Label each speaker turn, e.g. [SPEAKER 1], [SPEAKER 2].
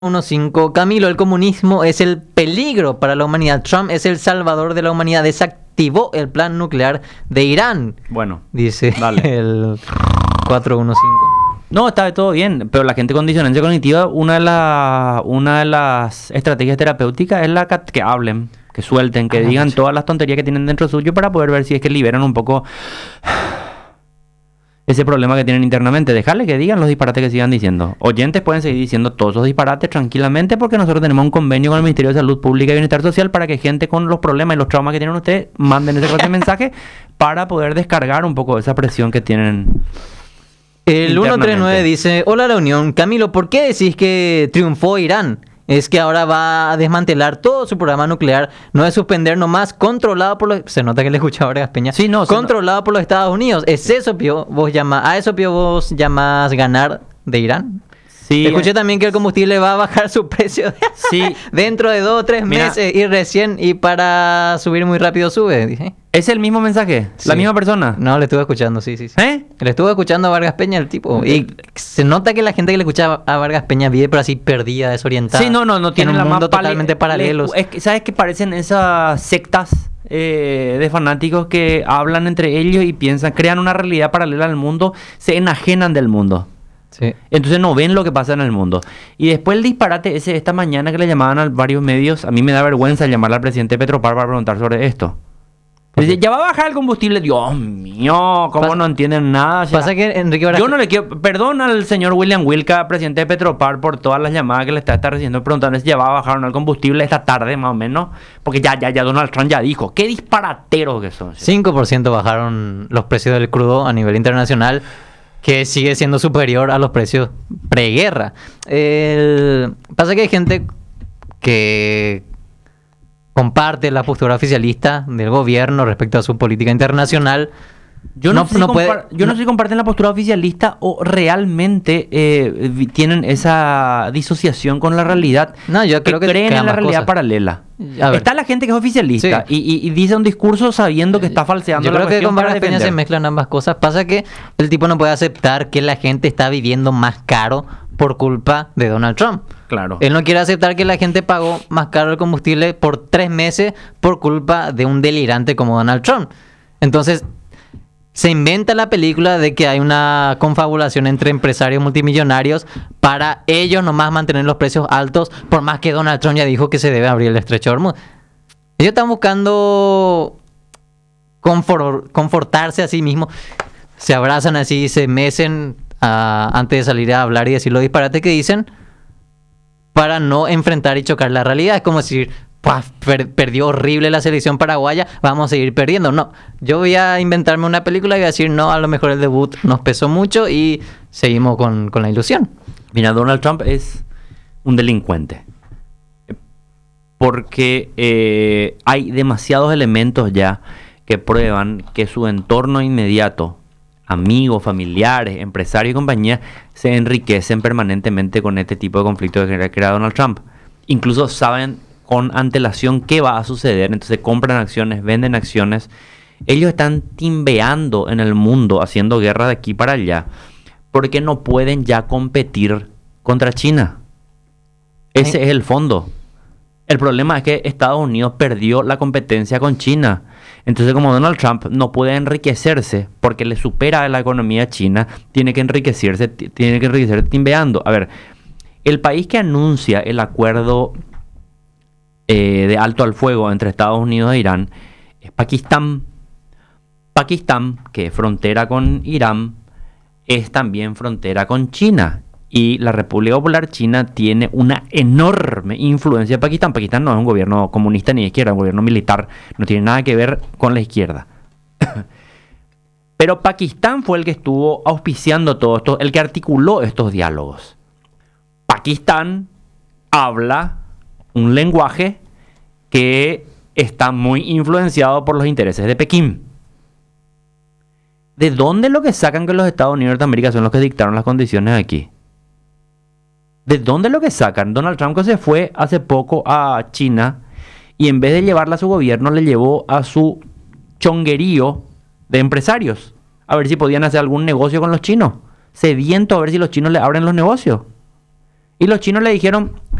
[SPEAKER 1] 1.5. Camilo, el comunismo es el peligro para la humanidad. Trump es el salvador de la humanidad. Desactivó el plan nuclear de Irán.
[SPEAKER 2] Bueno,
[SPEAKER 1] Dice
[SPEAKER 2] dale.
[SPEAKER 1] el 415.
[SPEAKER 2] No, está todo bien, pero la gente con disonancia cognitiva, una de las estrategias terapéuticas es que hablen, que suelten, que digan
[SPEAKER 1] sí.
[SPEAKER 2] todas las tonterías que tienen dentro suyo para poder ver si es que liberan un poco ese problema que tienen internamente. Dejarle que digan los disparates que sigan diciendo. Oyentes pueden seguir diciendo todos esos disparates tranquilamente porque nosotros tenemos un convenio con el Ministerio de Salud Pública y Bienestar Social para que gente con los problemas y los traumas que tienen ustedes manden ese clase de mensaje para poder descargar un poco esa presión que tienen.
[SPEAKER 1] El
[SPEAKER 2] Internamente.
[SPEAKER 1] 139 dice: Hola La Unión. Camilo, ¿por qué decís que triunfó Irán? Es que ahora va a desmantelar todo su programa nuclear. No es suspender nomás, controlado por los... Se nota que le escuchaba Vargas Peña.
[SPEAKER 2] Sí, no,
[SPEAKER 1] controlado por los Estados Unidos. ¿Es eso, Pío? ¿A eso, Pío, vos llamás ganar de Irán?
[SPEAKER 2] Sí,
[SPEAKER 1] Escuché también que el combustible va a bajar su precio
[SPEAKER 2] sí.
[SPEAKER 1] dentro de 2 o 3
[SPEAKER 2] Mira.
[SPEAKER 1] meses y para subir muy rápido sube. Dije.
[SPEAKER 2] ¿Es el mismo mensaje?
[SPEAKER 1] Sí.
[SPEAKER 2] ¿La misma persona?
[SPEAKER 1] No, le estuve escuchando, sí.
[SPEAKER 2] ¿Eh?
[SPEAKER 1] Le estuve escuchando a Vargas Peña, el tipo. Y se nota que la gente que le escucha a Vargas Peña vive pero así perdida, desorientada.
[SPEAKER 2] Sí, no tiene
[SPEAKER 1] en un
[SPEAKER 2] la
[SPEAKER 1] mundo
[SPEAKER 2] más
[SPEAKER 1] totalmente paralelos.
[SPEAKER 2] Es que, ¿sabes qué parecen esas sectas de fanáticos que hablan entre ellos y piensan, crean una realidad paralela al mundo, se enajenan del mundo?
[SPEAKER 1] Sí.
[SPEAKER 2] Entonces no ven lo que pasa en el mundo. Y después el disparate ese esta mañana que le llamaban a varios medios, a mí me da vergüenza llamarle al presidente Petropar para preguntar sobre esto. Dice, ya va a bajar el combustible. Dios mío, ¿cómo no entienden nada? O sea,
[SPEAKER 1] Pasa que Enrique Vargas...
[SPEAKER 2] yo no le quiero... Perdón al señor William Wilka, presidente de Petropar, por todas las llamadas que le está recibiendo preguntando si ya va a bajar o no el combustible esta tarde, más o menos. Porque ya Donald Trump ya dijo. Qué disparateros que son.
[SPEAKER 1] 5% bajaron los precios del crudo a nivel internacional, que sigue siendo superior a los precios preguerra. Pasa que hay gente que comparte la postura oficialista del gobierno respecto a su política internacional.
[SPEAKER 2] Yo no sé si comparten la postura oficialista o realmente tienen esa disociación con la realidad.
[SPEAKER 1] No, yo creo que
[SPEAKER 2] creen
[SPEAKER 1] quedan
[SPEAKER 2] en la
[SPEAKER 1] más
[SPEAKER 2] realidad
[SPEAKER 1] cosas.
[SPEAKER 2] paralela.
[SPEAKER 1] A ver.
[SPEAKER 2] Está la gente que es oficialista
[SPEAKER 1] Sí.
[SPEAKER 2] y dice un discurso sabiendo que está falseando
[SPEAKER 1] Yo
[SPEAKER 2] la
[SPEAKER 1] creo que
[SPEAKER 2] cuestión
[SPEAKER 1] con
[SPEAKER 2] para
[SPEAKER 1] Vargas Peña se
[SPEAKER 2] defender.
[SPEAKER 1] mezclan ambas cosas. Pasa que el tipo no puede aceptar que la gente está viviendo más caro por culpa de Donald Trump.
[SPEAKER 2] Claro.
[SPEAKER 1] Él no quiere aceptar que la gente pagó más caro el combustible por 3 meses por culpa de un delirante como Donald Trump. Entonces, se inventa la película de que hay una confabulación entre empresarios multimillonarios para ellos nomás mantener los precios altos, por más que Donald Trump ya dijo que se debe abrir el estrecho de Hormuz. Ellos están buscando confortarse a sí mismos, se abrazan así, se mecen antes de salir a hablar y decir los disparates que dicen, para no enfrentar y chocar la realidad. Es como decir, perdió horrible la selección paraguaya, vamos a seguir perdiendo. No, yo voy a inventarme una película y voy a decir, no, a lo mejor el debut nos pesó mucho y seguimos con la ilusión.
[SPEAKER 2] Mira, Donald Trump es un delincuente. Porque hay demasiados elementos ya que prueban que su entorno inmediato, amigos, familiares, empresarios y compañía, se enriquecen permanentemente con este tipo de conflictos que crea Donald Trump. Incluso saben con antelación qué va a suceder, entonces compran acciones, venden acciones. Ellos están timbeando en el mundo, haciendo guerra de aquí para allá, porque no pueden ya competir contra China. Ese es el fondo. El problema es que Estados Unidos perdió la competencia con China. Entonces, como Donald Trump no puede enriquecerse porque le supera a la economía china, tiene que enriquecerse timbeando. A ver, el país que anuncia el acuerdo de alto al fuego entre Estados Unidos e Irán es Pakistán. Pakistán, que es frontera con Irán, es también frontera con China. Y la República Popular China tiene una enorme influencia en Pakistán. Pakistán no es un gobierno comunista ni de izquierda, es un gobierno militar. No tiene nada que ver con la izquierda. Pero Pakistán fue el que estuvo auspiciando todo esto, el que articuló estos diálogos. Pakistán habla un lenguaje que está muy influenciado por los intereses de Pekín. ¿De dónde es lo que sacan que los Estados Unidos de Norteamérica son los que dictaron las condiciones aquí? ¿De dónde es lo que sacan? Donald Trump, que se fue hace poco a China y en vez de llevarla a su gobierno, le llevó a su chonguerío de empresarios a ver si podían hacer algún negocio con los chinos. Sediento a ver si los chinos le abren los negocios. Y los chinos le dijeron,